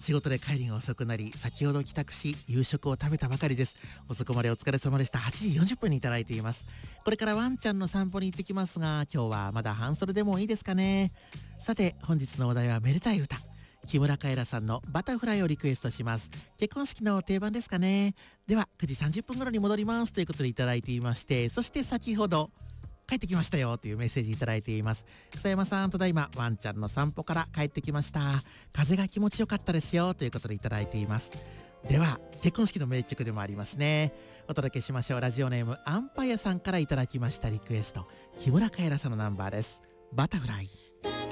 仕事で帰りが遅くなり、先ほど帰宅し夕食を食べたばかりです。遅くまでお疲れ様でした。8時40分にいただいています。これからワンちゃんの散歩に行ってきますが、今日はまだ半袖でもいいですかね。さて本日のお題はめでたい歌、木村カエラさんのバタフライをリクエストします。結婚式の定番ですかね。では9時30分頃に戻りますということでいただいていまして、そして先ほど帰ってきましたよというメッセージいただいています。草山さん、ただいまワンちゃんの散歩から帰ってきました。風が気持ちよかったですよということでいただいています。では結婚式の名曲でもありますね、お届けしましょう。ラジオネームアンパイアさんからいただきましたリクエスト、木村カエラさんのナンバーです。バタフライ。